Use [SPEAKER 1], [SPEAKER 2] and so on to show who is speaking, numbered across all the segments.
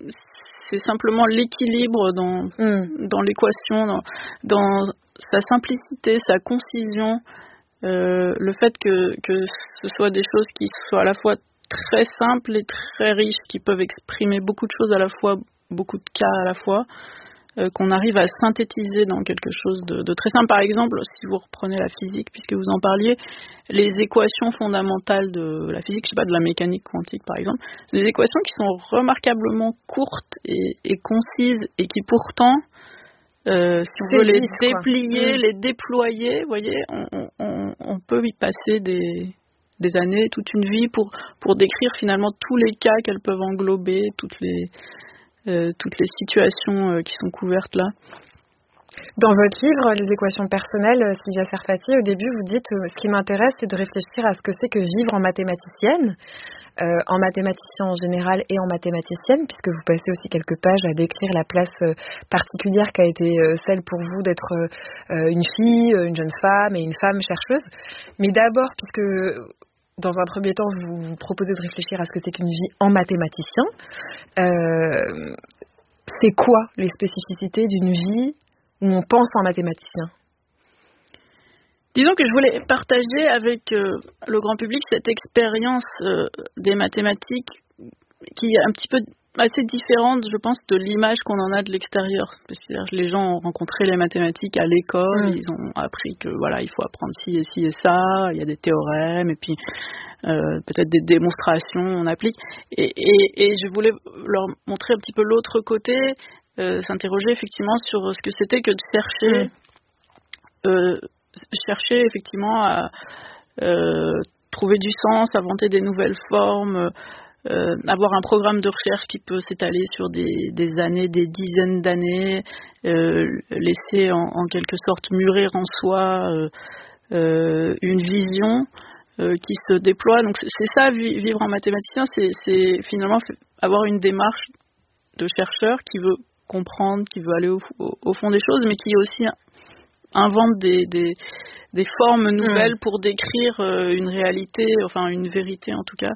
[SPEAKER 1] c'est simplement l'équilibre dans l'équation, dans sa simplicité, sa concision, le fait que ce soit des choses qui soient à la fois très simples et très riches, qui peuvent exprimer beaucoup de choses à la fois, beaucoup de cas à la fois, qu'on arrive à synthétiser dans quelque chose de très simple. Par exemple, si vous reprenez la physique, puisque vous en parliez, les équations fondamentales de la physique, je sais pas, de la mécanique quantique par exemple, c'est des équations qui sont remarquablement courtes et concises et qui pourtant, si on veut les déplier, les déployer, vous voyez, on peut y passer des années, toute une vie pour décrire finalement tous les cas qu'elles peuvent englober, toutes les situations qui sont couvertes là.
[SPEAKER 2] Dans votre livre, Les équations personnelles, Sylvia Serfati, au début, vous dites ce qui m'intéresse, c'est de réfléchir à ce que c'est que vivre en mathématicienne, en mathématicien en général et en mathématicienne, puisque vous passez aussi quelques pages à décrire la place particulière qu'a été celle pour vous d'être une fille, une jeune femme et une femme chercheuse. Mais d'abord, puisque dans un premier temps, vous proposez de réfléchir à ce que c'est qu'une vie en mathématicien. C'est quoi les spécificités d'une vie où on pense en mathématicien ?
[SPEAKER 1] Disons que je voulais partager avec le grand public cette expérience des mathématiques qui est un petit peu assez différente, je pense, de l'image qu'on en a de l'extérieur. Parce que les gens ont rencontré les mathématiques à l'école, ils ont appris que voilà, il faut apprendre ci et ça, il y a des théorèmes et puis peut-être des démonstrations, on applique. Et je voulais leur montrer un petit peu l'autre côté, s'interroger effectivement sur ce que c'était que de chercher effectivement à trouver du sens, inventer des nouvelles formes, avoir un programme de recherche qui peut s'étaler sur des années, des dizaines d'années, laisser en quelque sorte mûrir en soi une vision qui se déploie. Donc c'est ça, vivre en mathématicien, c'est finalement avoir une démarche de chercheur qui veut comprendre, qui veut aller au fond des choses, mais qui aussi invente des formes nouvelles pour décrire une réalité, enfin une vérité en tout cas.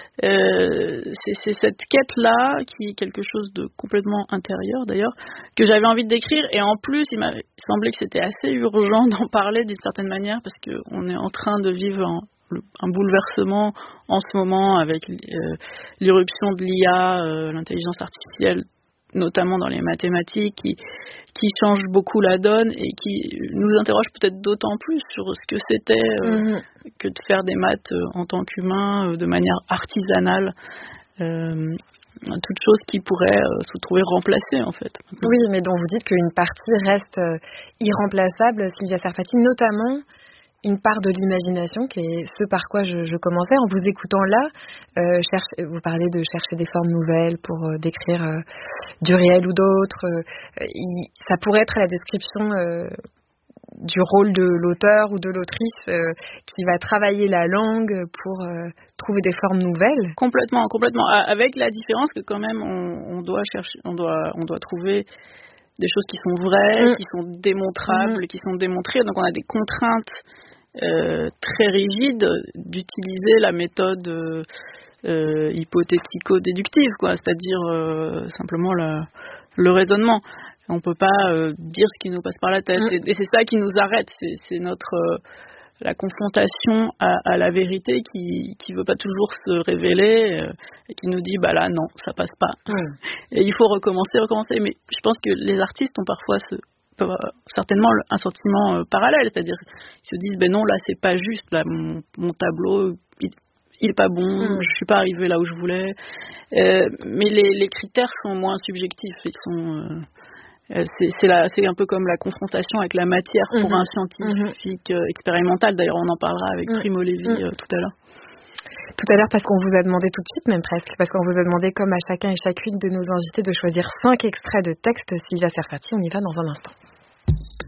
[SPEAKER 1] C'est cette quête-là, qui est quelque chose de complètement intérieur d'ailleurs, que j'avais envie de décrire, et en plus il m'a semblé que c'était assez urgent d'en parler d'une certaine manière, parce qu'on est en train de vivre un bouleversement en ce moment avec l'irruption de l'IA, l'intelligence artificielle, notamment dans les mathématiques, qui change beaucoup la donne et qui nous interroge peut-être d'autant plus sur ce que c'était que de faire des maths en tant qu'humain de manière artisanale, toute chose qui pourrait se trouver remplacée en fait.
[SPEAKER 2] Oui, mais dont vous dites qu'une partie reste irremplaçable, Sylvia Serfati, notamment une part de l'imagination, qui est ce par quoi je commençais. En vous écoutant là, vous parlez de chercher des formes nouvelles pour décrire du réel ou d'autres. Ça pourrait être la description du rôle de l'auteur ou de l'autrice qui va travailler la langue pour trouver des formes nouvelles.
[SPEAKER 1] Complètement. Avec la différence que quand même on doit chercher, on doit trouver des choses qui sont vraies, qui sont démontrables, qui sont démontrées. Donc on a des contraintes très rigide d'utiliser la méthode hypothético-déductive, quoi, c'est-à-dire simplement le raisonnement. On peut pas dire ce qui nous passe par la tête, et c'est ça qui nous arrête, c'est notre la confrontation à la vérité qui veut pas toujours se révéler et qui nous dit bah là non, ça passe pas. Et il faut recommencer, mais je pense que les artistes ont parfois certainement un sentiment parallèle, c'est-à-dire ils se disent ben non, là c'est pas juste, là mon tableau il est pas bon, je suis pas arrivé là où je voulais, mais les critères sont moins subjectifs, ils sont c'est un peu comme la confrontation avec la matière pour un scientifique expérimental. D'ailleurs on en parlera avec Primo Levi tout à l'heure.
[SPEAKER 2] Tout à l'heure, parce qu'on vous a demandé tout de suite, même presque, parce qu'on vous a demandé, comme à chacun et chacune de nos invités, de choisir 5 extraits de textes. Sylvia Serfati, on y va dans un instant.